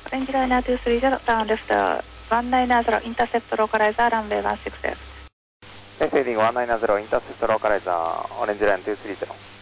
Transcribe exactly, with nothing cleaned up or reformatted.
Orange Liner two three zero, down left uh, one nine zero, intercept localizer, runway one six zero. Heading one nine zero, intercept localizer, Orange Line two three zero.